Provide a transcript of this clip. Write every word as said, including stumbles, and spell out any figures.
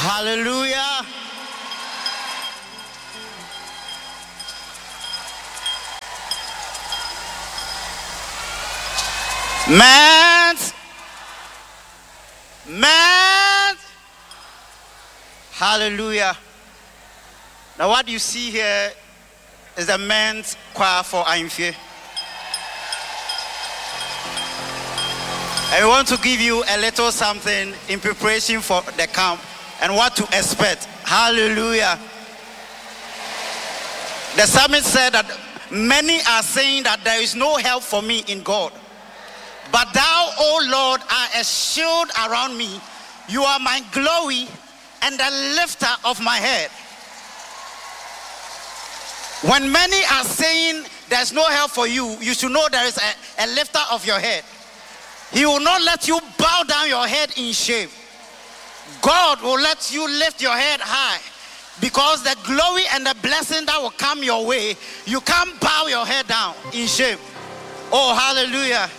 Hallelujah. Man, man, hallelujah. Now, what you see here is the men's choir for Ahemfie. And we want to give you a little something in preparation for the camp and what to expect. Hallelujah. The psalmist said that many are saying that there is no help for me in God. But thou, O Lord, art a shield around me. You are my glory and the lifter of my head. When many are saying there's no help for you, you should know there is a, a lifter of your head. He will not let you bow down your head in shame. God will let you lift your head high, because the glory and the blessing that will come your way, you can't bow your head down in shame. Oh, hallelujah.